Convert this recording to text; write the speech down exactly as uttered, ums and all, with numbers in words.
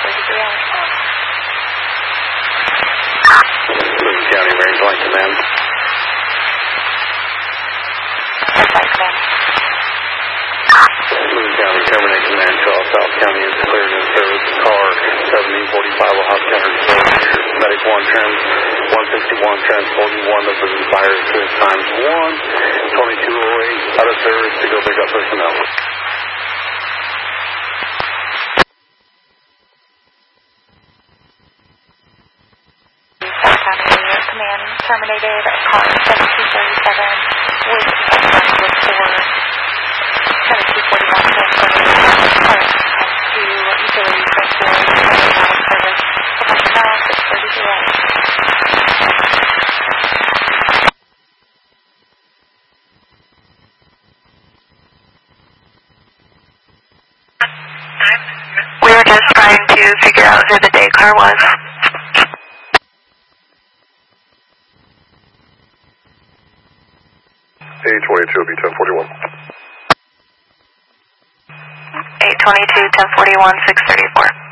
Boone County, Range Line Command. Boone County, terminate command, Charles, South County is cleared in service. Car seventeen forty-five will have counter medic one, trans one sixty-one, transporting one of the fires to times one, twenty-two oh eight, out of service to go pick up personnel. Command terminated, car seventeen thirty-seven with with four seventeen forty-one transported car to utility transport out of service for personnel six thirty-zero. We were just trying to figure out who the day car was. A twenty-two will be ten forty-one. eight twenty-two, ten forty-one, six thirty-four.